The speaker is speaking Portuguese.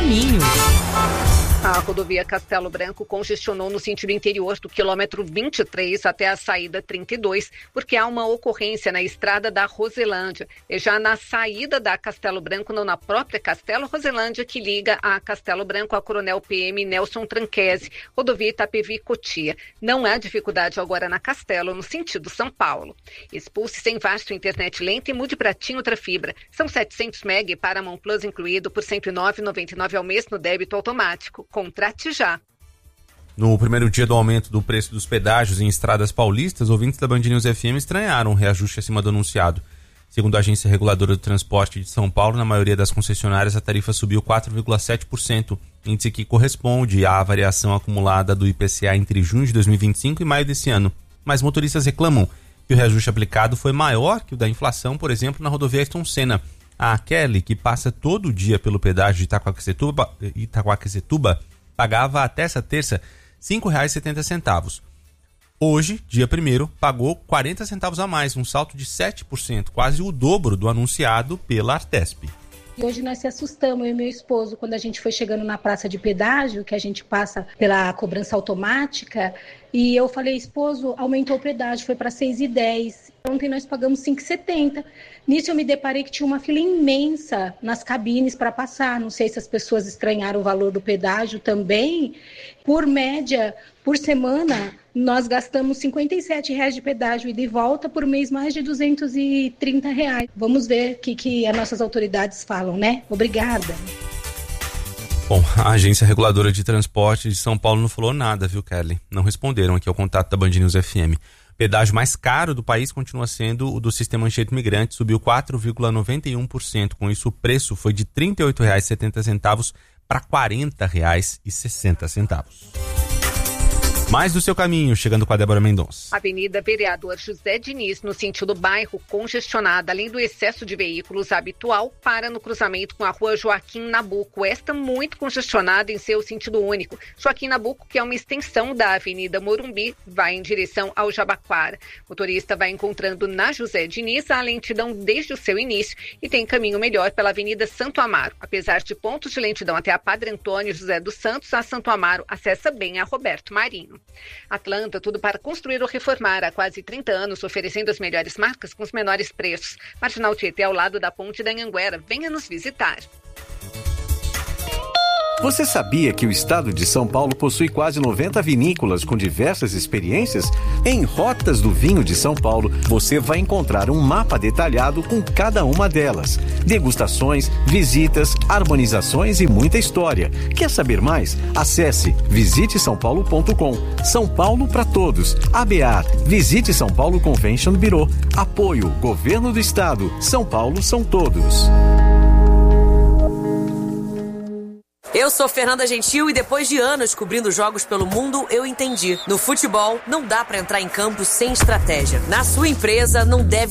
caminho. A rodovia Castelo Branco congestionou no sentido interior do quilômetro 23 até a saída 32, porque há uma ocorrência na estrada da Roselândia. E já na saída da Castelo Branco, não na própria Castelo Roselândia, que liga a Castelo Branco a Coronel PM Nelson Tranquese, rodovia Itapevi-Cotia. Não há dificuldade agora na Castelo, no sentido São Paulo. Expulse sem vasto internet lenta e mude para TIM Ultrafibra. São 700 MB e Paramount Plus incluído por R$ 109,99 ao mês no débito automático. Contrate já. No primeiro dia do aumento do preço dos pedágios em estradas paulistas, ouvintes da Band News FM estranharam o reajuste acima do anunciado. Segundo a Agência Reguladora do Transporte de São Paulo, na maioria das concessionárias a tarifa subiu 4,7%, índice que corresponde à variação acumulada do IPCA entre junho de 2025 e maio desse ano. Mas motoristas reclamam que o reajuste aplicado foi maior que o da inflação, por exemplo, na rodovia Ayrton Senna. A Kelly, que passa todo dia pelo pedágio de Itaquaquecetuba, pagava até essa terça R$ 5,70. Hoje, dia 1º, pagou 40 centavos a mais, um salto de 7%, quase o dobro do anunciado pela Artesp. E hoje nós se assustamos, eu e meu esposo, quando a gente foi chegando na praça de pedágio, que a gente passa pela cobrança automática, e eu falei, esposo, aumentou o pedágio, foi para R$ 6,10. Ontem nós pagamos R$ 5,70. Nisso eu me deparei que tinha uma fila imensa nas cabines para passar. Não sei se as pessoas estranharam o valor do pedágio também. Por média, por semana, nós gastamos R$ 57,00 de pedágio e de volta, por mês mais de R$ 230. Vamos ver o que as nossas autoridades falam, né? Obrigada. Bom, a Agência Reguladora de Transporte de São Paulo não falou nada, viu, Kelly? Não responderam aqui ao contato da Band News FM. O pedágio mais caro do país continua sendo o do Sistema Anchieta Imigrante, subiu 4,91%. Com isso, o preço foi de R$ 38,70 para R$ 40,60. Mais do seu caminho, chegando com a Débora Mendonça. Avenida Vereador José Diniz, no sentido bairro, congestionada, além do excesso de veículos habitual, para no cruzamento com a rua Joaquim Nabuco. Esta muito congestionada em seu sentido único. Joaquim Nabuco, que é uma extensão da Avenida Morumbi, vai em direção ao Jabaquara. O motorista vai encontrando na José Diniz a lentidão desde o seu início e tem caminho melhor pela Avenida Santo Amaro. Apesar de pontos de lentidão até a Padre Antônio José dos Santos, a Santo Amaro acessa bem a Roberto Marinho. Atlanta, tudo para construir ou reformar há quase 30 anos, oferecendo as melhores marcas com os menores preços. Marginal Tietê, ao lado da Ponte da Anhanguera. Venha nos visitar. Você sabia que o estado de São Paulo possui quase 90 vinícolas com diversas experiências? Em Rotas do Vinho de São Paulo, você vai encontrar um mapa detalhado com cada uma delas. Degustações, visitas, harmonizações e muita história. Quer saber mais? Acesse visitesaopaulo.com. São Paulo para todos. ABAR, Visite São Paulo Convention Bureau. Apoio, Governo do Estado. São Paulo são todos. Eu sou Fernanda Gentil e depois de anos cobrindo jogos pelo mundo, eu entendi. No futebol, não dá pra entrar em campo sem estratégia. Na sua empresa, não deve